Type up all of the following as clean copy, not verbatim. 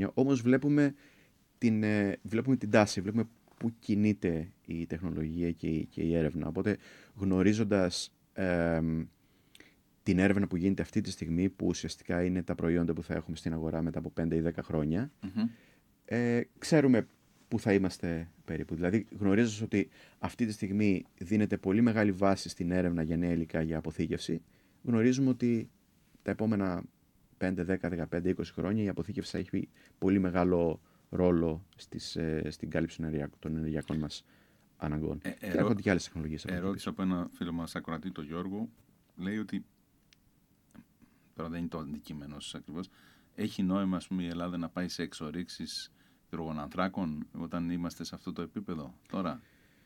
χρόνια. Όμως βλέπουμε την τάση, βλέπουμε πού κινείται η τεχνολογία και η έρευνα. Οπότε γνωρίζοντας την έρευνα που γίνεται αυτή τη στιγμή, που ουσιαστικά είναι τα προϊόντα που θα έχουμε στην αγορά μετά από 5 ή 10 χρόνια, ξέρουμε πού θα είμαστε περίπου. Δηλαδή, γνωρίζοντας ότι αυτή τη στιγμή δίνεται πολύ μεγάλη βάση στην έρευνα για νέα υλικά για αποθήκευση, γνωρίζουμε ότι τα επόμενα 5, 10, 15, 20 χρόνια η αποθήκευση θα έχει πολύ μεγάλο ρόλο στην κάλυψη των ενεργειακών μας αναγκών. Και έρχονται και άλλες τεχνολογίες. Ερώτηση από ένα φίλο μας ακροατή, τον Γιώργο, λέει ότι, τώρα δεν είναι το αντικείμενο σας ακριβώς, έχει νόημα, ας πούμε, η Ελλάδα να πάει σε εξορίξεις υδρογονανθράκων όταν είμαστε σε αυτό το επίπεδο τώρα?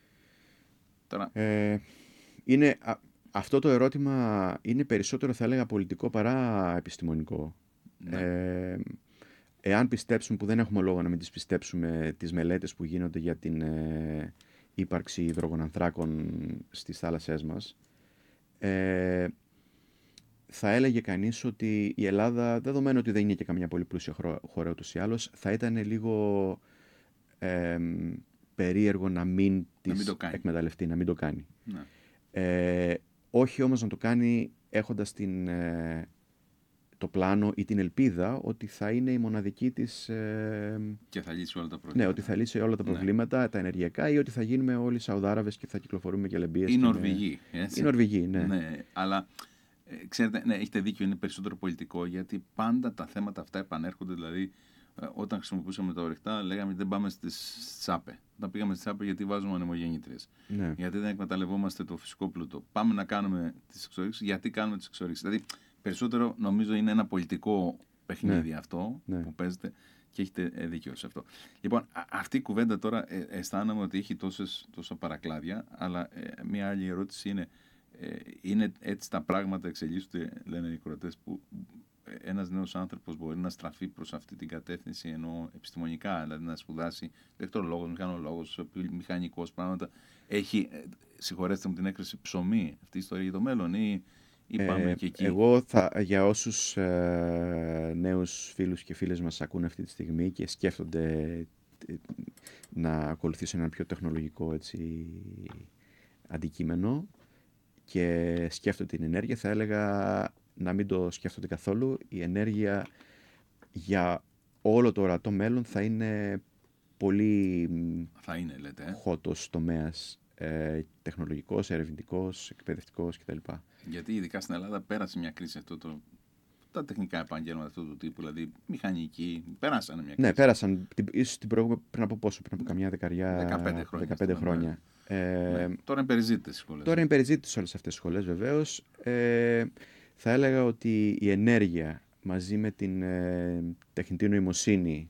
Αυτό το ερώτημα είναι περισσότερο, θα έλεγα, πολιτικό παρά επιστημονικό. Ναι. Εάν πιστέψουμε, που δεν έχουμε λόγο να μην τις πιστέψουμε, τις μελέτες που γίνονται για την ύπαρξη υδρογονανθράκων στις θάλασσές μας, θα έλεγε κανείς ότι η Ελλάδα, δεδομένου ότι δεν είναι και καμιά πολύ πλούσια χώρα ούτως ή άλλως, θα ήταν λίγο περίεργο να μην εκμεταλλευτεί, να μην το κάνει. Ναι. Όχι όμως να το κάνει έχοντας το πλάνο ή την ελπίδα ότι θα είναι η μοναδική της... και θα λύσει όλα τα προβλήματα. Ναι, ότι θα λύσει όλα τα προβλήματα, τα ενεργειακά, ή ότι θα γίνουμε όλοι Σαουδάραβες και θα κυκλοφορούμε και λεμπίες. Οι Νορβηγοί. Οι Νορβηγοί, ναι. Ναι, αλλά ξέρετε, ναι, έχετε δίκιο, είναι περισσότερο πολιτικό, γιατί πάντα τα θέματα αυτά επανέρχονται. Δηλαδή, όταν χρησιμοποιούσαμε τα ορυκτά, λέγαμε δεν πάμε στις ΣΑΠΕ. Όταν πήγαμε στις ΣΑΠΕ, γιατί βάζουμε ανεμογεννήτριες. Ναι. Γιατί δεν εκμεταλλευόμαστε το φυσικό πλούτο. Πάμε να κάνουμε τις εξορίξεις, γιατί κάνουμε τις εξορίξεις. Δηλαδή, περισσότερο νομίζω είναι ένα πολιτικό παιχνίδι, ναι, αυτό, ναι, που παίζεται, και έχετε δίκιο σε αυτό. Λοιπόν, αυτή η κουβέντα τώρα αισθάνομαι ότι έχει τόσα παρακλάδια, αλλά μια άλλη ερώτηση είναι έτσι τα πράγματα εξελίσσονται, λένε οι ακροατές, που ένας νέος άνθρωπος μπορεί να στραφεί προς αυτή την κατεύθυνση, ενώ επιστημονικά, δηλαδή να σπουδάσει ηλεκτρολόγος, μηχανολόγος, μηχανικός, πράγματα. Έχει, συγχωρέστε μου την έκφραση, ψωμί αυτή η ιστορία για το μέλλον, ή πάμε και εκεί? Εγώ για όσους νέους φίλους και φίλες μας ακούν αυτή τη στιγμή και σκέφτονται να ακολουθήσουν ένα πιο τεχνολογικό, έτσι, αντικείμενο και σκέφτονται την ενέργεια, θα έλεγα να μην το σκέφτονται καθόλου. Η ενέργεια για όλο το ορατό μέλλον θα είναι πολύ hotος τομέας, τεχνολογικός, ερευνητικός, εκπαιδευτικός κτλ. Γιατί ειδικά στην Ελλάδα πέρασε μια κρίση τα τεχνικά επαγγέλματα αυτού του τύπου, δηλαδή μηχανικοί, περάσανε μια κρίση. Ναι, πέρασαν, ίσως πριν από καμιά δεκαριά, 15 χρόνια. Ναι. Τώρα είναι περιζήτητες οι σχολές. Τώρα είναι περιζήτητες όλες αυτές οι σχολές, βεβαίως. Θα έλεγα ότι η ενέργεια μαζί με την τεχνητή νοημοσύνη,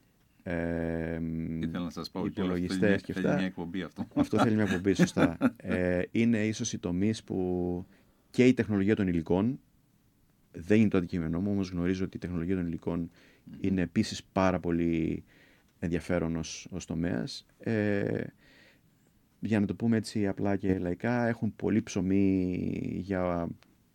ήθελα να σας πω, υπολογιστές και αυτά. Θέλει μια εκπομπή αυτό. Αυτό θέλει μια εκπομπή, σωστά. Είναι ίσως οι τομείς που και η τεχνολογία των υλικών, δεν είναι το αντικείμενό μου, όμως γνωρίζω ότι η τεχνολογία των υλικών είναι επίσης πάρα πολύ ενδιαφέρον ως τομέας. Για να το πούμε έτσι απλά και λαϊκά, έχουν πολύ ψωμί για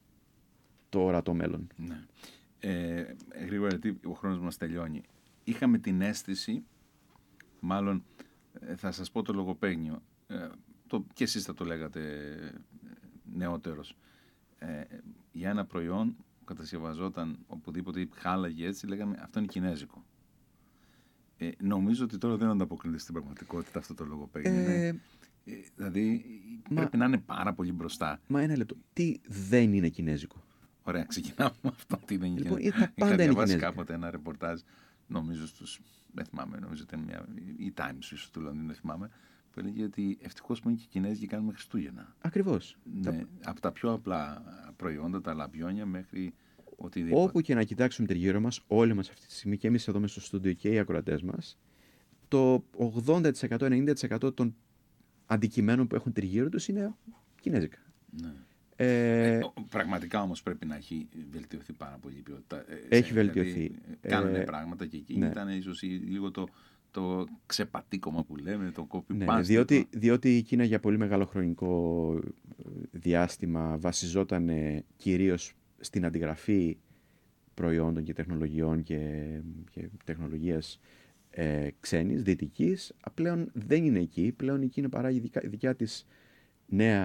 το ορατό μέλλον. Ναι. Γρήγορα, γιατί ο χρόνος μας τελειώνει. Είχαμε την αίσθηση, μάλλον θα σας πω το λογοπαίγνιο, και εσείς θα το λέγατε νεότερος, για ένα προϊόν που κατασκευαζόταν οπουδήποτε, χάλαγε έτσι, λέγαμε αυτό είναι κινέζικο. Νομίζω ότι τώρα δεν ανταποκρίνεται στην πραγματικότητα αυτό το λογοπαίγνιο. Δηλαδή πρέπει να είναι πάρα πολύ μπροστά. Μα ένα λεπτό, τι δεν είναι κινέζικο? Ωραία, ξεκινάμε με αυτό. Τι δεν είναι κινέζικο. Είχα διαβάσει κάποτε ένα ρεπορτάζ, νομίζω δεν θυμάμαι, νομίζω ότι ήταν η Times ίσως του Λονδίνου, δεν θυμάμαι, που έλεγε ότι ευτυχώς που είναι και οι Κινέζοι και κάνουμε Χριστούγεννα. Ακριβώς. Ναι, από τα πιο απλά προϊόντα, τα λαμπιόνια, μέχρι οτιδήποτε. Όπου και να κοιτάξουμε τριγύρω μας, όλοι μας αυτή τη στιγμή, και εμείς εδώ μέσα στο στούντιο και οι ακροατές μας, το 80%-90% των αντικειμένων που έχουν τριγύρω τους είναι κινέζικα. Ναι. Πραγματικά όμως πρέπει να έχει βελτιωθεί πάρα πολύ η ποιότητα. Έχει βελτιωθεί. Δηλαδή, κάνανε πράγματα και εκεί, ναι, ήταν ίσως λίγο το ξεπατήκωμα που λέμε, το copy-paste. Ναι, διότι η Κίνα για πολύ μεγάλο χρονικό διάστημα βασιζόταν κυρίως στην αντιγραφή προϊόντων και τεχνολογιών και τεχνολογίας ξένης, δυτικής, πλέον δεν είναι εκεί. Πλέον εκεί είναι παράγει δικιά της νέα